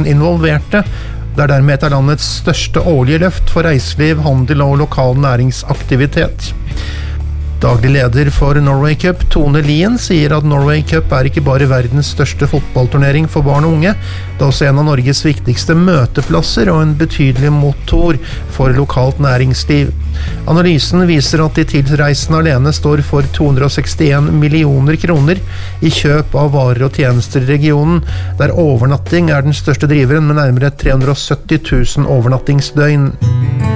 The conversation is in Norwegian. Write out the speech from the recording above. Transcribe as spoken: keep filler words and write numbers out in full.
involverte. Det er dermed et av landets største årlige løft for reiseliv, handel og lokal næringsaktivitet. Daglig leder for Norway Cup, Tone Lien, sier at Norway Cup er ikke bare verdens største fotballturnering for barn og unge, det er også en av Norges viktigste møteplasser og en betydelig motor for lokalt næringsliv. Analysen viser at de tilreisende alene står for to hundre og sekstien millioner kroner i kjøp av varer og tjenester i regionen, der overnatting er den største driveren med nærmere tre hundre og sytti tusen overnattingsdøgn.